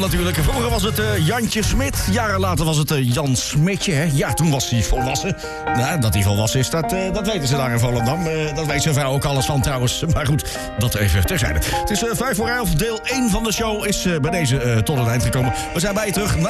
Natuurlijk, vroeger was het Jantje Smit. Jaren later was het Jan Smitje. Hè? Ja, toen was hij volwassen. Nou, dat hij volwassen is, dat weten ze daar in Volendam. Dat weet zijn vrouw ook alles van trouwens. Maar goed, dat even terzijde. Het is 11:05. Deel 1 van de show is bij deze tot het eind gekomen. We zijn bij je terug.